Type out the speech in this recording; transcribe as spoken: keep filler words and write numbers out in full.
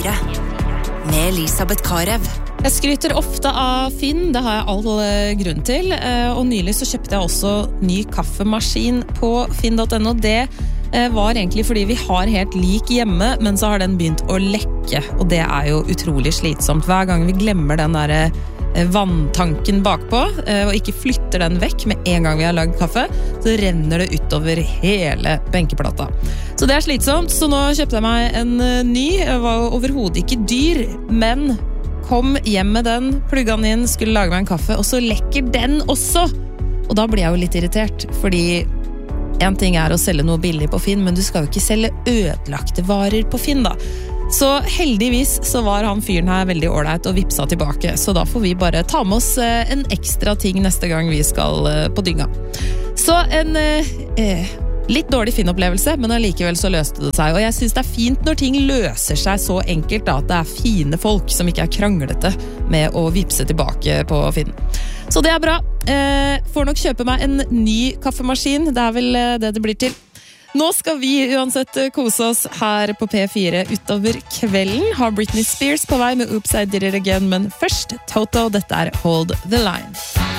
fire med Elisabeth Karev. Jeg skryter ofte av Finn, det har jeg all grunn til, og nylig så kjøpte jeg også ny kaffemaskin på finn punktum no. Det var egentlig fordi vi har helt lik hjemme, men så har den begynt å lekke, og det er jo utrolig slitsomt. Hver gang vi glemmer den der vanntanken bakpå, og ikke flytter den vekk med en gang vi har lagd kaffe, så renner det utover hele benkeplata. Så det er slitsomt, så nå kjøpte jeg meg en ny. Jeg var overhodet ikke dyr, men kom hjem med den, plugget den inn, skulle lage meg en kaffe, og så lekker den også. Og da blir jeg jo litt irritert, fordi en ting er å selge noe billig på Finn, men du skal jo ikke selge ødelagte varer på Finn da. Så heldigvis så var han fyren her veldig ordentlig og vipsa tilbake, så da får vi bare ta med oss en ekstra ting neste gang vi skal på dynga. Så en eh, litt dårlig Finn-opplevelse, men allikevel så løste det seg, og jeg synes det er fint når ting løser seg så enkelt da, at det er fine folk som ikke er kranglete med å vipse tilbake på Finn. Så det er bra. Eh, får nok kjøpe meg en ny kaffemaskin, det er vel det det blir til. Nå skal vi uansett kose oss her på P fire utover kvelden. Har Britney Spears på vei med Oops, I Did It Again, men først Toto, dette er Hold the Line.